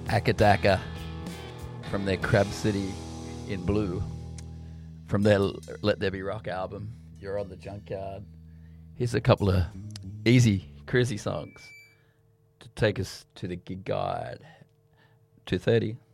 Akadaka from their Crab City in Blue, from their Let There Be Rock album. You're on the Junkyard. Here's a couple of easy, crazy songs to take us to the gig guide. 2:30.